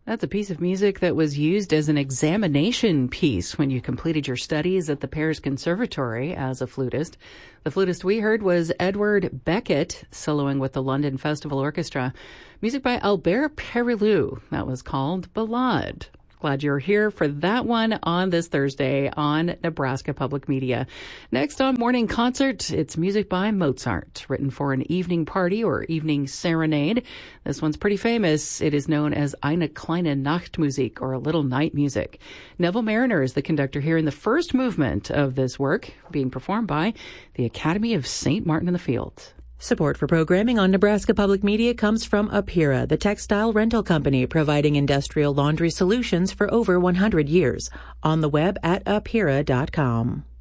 That's a piece of music that was used as an examination piece when you completed your studies at the Paris Conservatory as a flutist. The flutist we heard was Edward Beckett, soloing with the London Festival Orchestra. Music by Albert Perilloux. That was called Ballade. Glad you're here for that one on this Thursday on Nebraska Public Media. Next on Morning Concert, it's music by Mozart, written for an evening party or evening serenade. This one's pretty famous. It is known as Eine kleine Nachtmusik, or a little night music. Neville Mariner is the conductor here in the first movement of this work, being performed by the Academy of St. Martin in the Fields. Support for programming on Nebraska Public Media comes from Apira, the textile rental company providing industrial laundry solutions for over 100 years. On the web at apira.com.